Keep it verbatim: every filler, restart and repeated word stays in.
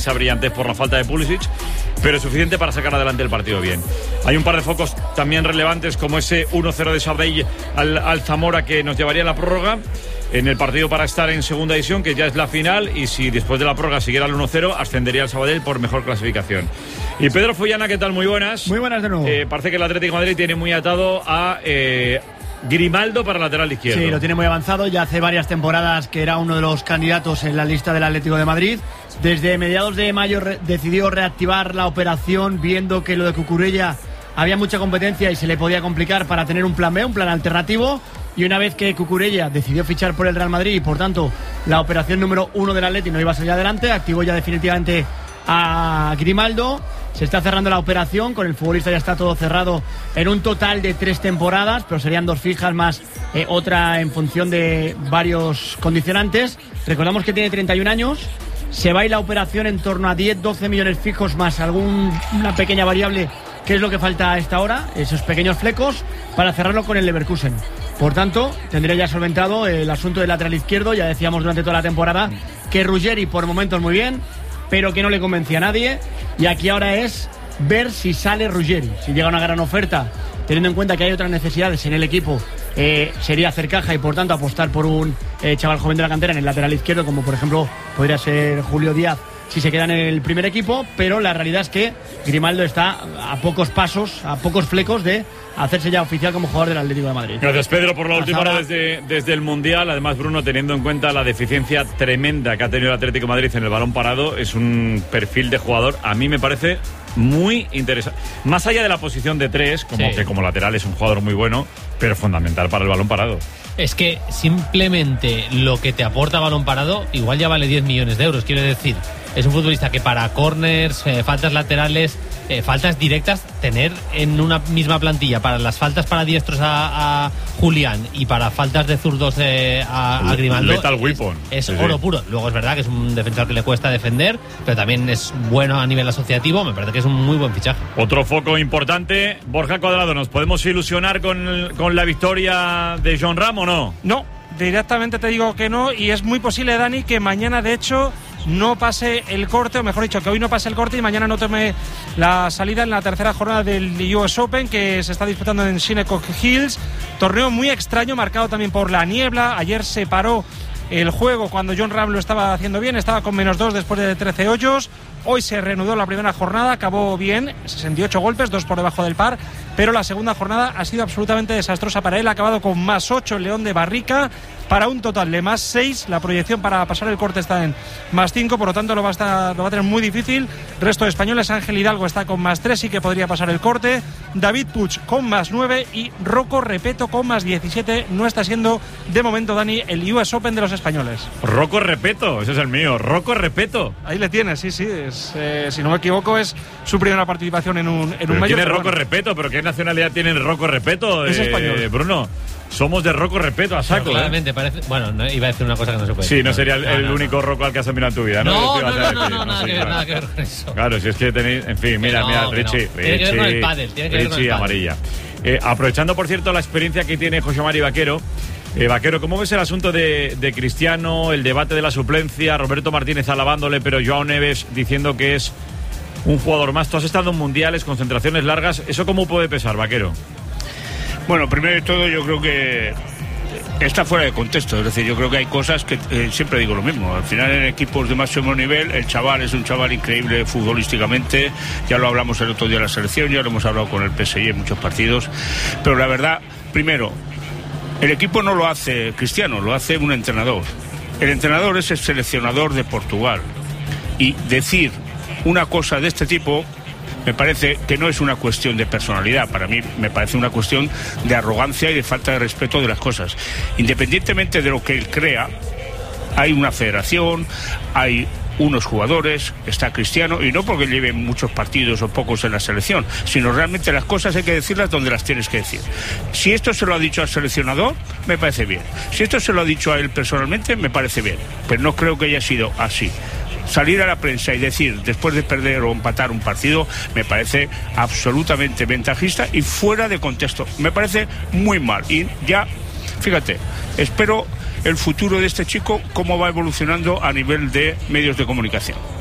esa brillantez por la falta de Pulisic, pero suficiente para sacar adelante el partido bien. Hay un par de focos también relevantes, como ese uno cero de Sabadell al, al Zamora, que nos llevaría a la prórroga en el partido para estar en segunda división, que ya es la final, y si después de la prórroga siguiera el uno cero, ascendería al Sabadell por mejor clasificación. Y Pedro Follana, ¿qué tal? Muy buenas. Muy buenas de nuevo. Eh, parece que el Atlético de Madrid tiene muy atado a eh, Grimaldo para lateral izquierdo. Sí, lo tiene muy avanzado. Ya hace varias temporadas que era uno de los candidatos en la lista del Atlético de Madrid. Desde mediados de mayo re- decidió reactivar la operación, viendo que lo de Cucurella había mucha competencia y se le podía complicar, para tener un plan B, un plan alternativo. Y una vez que Cucurella decidió fichar por el Real Madrid y por tanto la operación número uno del Atlético no iba a salir adelante, activó ya definitivamente a Grimaldo. Se está cerrando la operación, con el futbolista ya está todo cerrado en un total de tres temporadas, pero serían dos fijas más eh, otra en función de varios condicionantes. Recordamos que tiene treinta y un años, se va a ir la operación en torno a diez doce millones fijos más alguna pequeña variable, que es lo que falta a esta hora, esos pequeños flecos, para cerrarlo con el Leverkusen. Por tanto, tendría ya solventado el asunto del lateral izquierdo. Ya decíamos durante toda la temporada que Ruggeri por momentos muy bien, pero que no le convencía a nadie, y aquí ahora es ver si sale Ruggeri. Si llega una gran oferta, teniendo en cuenta que hay otras necesidades en el equipo, eh, sería hacer caja y por tanto apostar por un eh, chaval joven de la cantera en el lateral izquierdo, como por ejemplo podría ser Julio Díaz, si se queda en el primer equipo. Pero la realidad es que Grimaldo está a pocos pasos, a pocos flecos de hacerse ya oficial como jugador del Atlético de Madrid. Gracias, Pedro, por la Hasta última hora ahora desde, desde el Mundial. Además, Bruno, teniendo en cuenta la deficiencia tremenda que ha tenido el Atlético de Madrid en el balón parado, es un perfil de jugador, a mí me parece muy interesante. Más allá de la posición de tres, como sí. que como lateral es un jugador muy bueno, pero fundamental para el balón parado. Es que simplemente lo que te aporta balón parado igual ya vale diez millones de euros. Quiero decir, es un futbolista que para corners, eh, faltas laterales, eh, faltas directas, tener en una misma plantilla para las faltas para diestros a, a Julián y para faltas de zurdos eh, a, a Grimaldo, Lethal weapon. Es, es sí, oro sí. puro. Luego es verdad que es un defensor que le cuesta defender, pero también es bueno a nivel asociativo. Me parece que es un muy buen fichaje. Otro foco importante, Borja Cuadrado, ¿nos podemos ilusionar con, con la victoria de Jon Ram o no? No, directamente te digo que no, y es muy posible, Dani, que mañana de hecho no pase el corte, o mejor dicho, que hoy no pase el corte y mañana no tome la salida en la tercera jornada del U S Open, que se está disputando en Shinnecock Hills. Torneo muy extraño, marcado también por la niebla. Ayer se paró el juego cuando Jon Ram lo estaba haciendo bien, estaba con menos dos después de trece hoyos. Hoy se reanudó la primera jornada, acabó bien, sesenta y ocho golpes, dos por debajo del par, pero la segunda jornada ha sido absolutamente desastrosa para él. Ha acabado con más ocho el León de Barrica, para un total de más seis. La proyección para pasar el corte está en más cinco, por lo tanto lo va a, estar, lo va a tener muy difícil. Resto de españoles, Ángel Hidalgo está con más tres, sí que podría pasar el corte. David Puig con más nueve y Rocco Repeto con más diecisiete. No está siendo de momento, Dani, el U S Open de los españoles. Rocco Repeto, ese es el mío, Rocco Repeto. Ahí le tienes, sí, sí. Es, eh, si no me equivoco, es su primera participación en un, en un mayor. Tiene Rocco bueno. Repeto, pero ¿qué nacionalidad tiene Rocco Repeto? Es eh, español. Bruno. Somos de Rocco Repeto a saco. Pero claramente ¿eh? parece. Bueno, no, iba a decir una cosa que no se puede. Sí, no sería el, no, el no, único no. Rocco al que has mirado en tu vida, ¿no? No, Yo no, te iba a no, decir, no, no, nada sí, que ver, claro. nada que ver con eso. Claro, si es que tenéis. En fin, mira, no, mira, que Richie. no. Tiene que ver con el pádel, tiene que ver con Richie el pádel. amarilla. Eh, aprovechando, por cierto, la experiencia que tiene José Mari Vaquero. Eh, Vaquero, ¿cómo ves el asunto de, de Cristiano, el debate de la suplencia, Roberto Martínez alabándole, pero Joao Neves diciendo que es un jugador más? Tú has estado en mundiales, concentraciones largas. ¿Eso cómo puede pesar, Vaquero? Bueno, primero de todo, yo creo que está fuera de contexto. Es decir, yo creo que hay cosas que eh, siempre digo lo mismo. Al final, en equipos de máximo nivel, el chaval es un chaval increíble futbolísticamente. Ya lo hablamos el otro día en la selección, ya lo hemos hablado con el P S G en muchos partidos. Pero la verdad, primero, el equipo no lo hace Cristiano, lo hace un entrenador. El entrenador es el seleccionador de Portugal. Y decir una cosa de este tipo me parece que no es una cuestión de personalidad. Para mí me parece una cuestión de arrogancia y de falta de respeto de las cosas. Independientemente de lo que él crea, hay una federación, hay unos jugadores, está Cristiano, y no porque lleve muchos partidos o pocos en la selección, sino realmente las cosas hay que decirlas donde las tienes que decir. Si esto se lo ha dicho al seleccionador, me parece bien. Si esto se lo ha dicho a él personalmente, me parece bien. Pero no creo que haya sido así. Salir a la prensa y decir después de perder o empatar un partido me parece absolutamente ventajista y fuera de contexto. Me parece muy mal. Y ya, fíjate, espero el futuro de este chico, cómo va evolucionando a nivel de medios de comunicación.